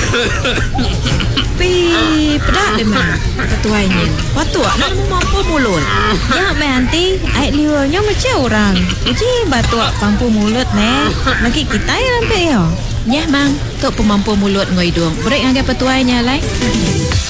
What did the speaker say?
Pedak dia mah ketuanya. Waktu nak mampu mulut. Ya nanti air liurnya macam orang. Uji batuk pampu mulut ne. Lagi kita yang lambat ya. Ya mang, tok pemampu mulut ngoi dong. Break ngagak petuainya lai.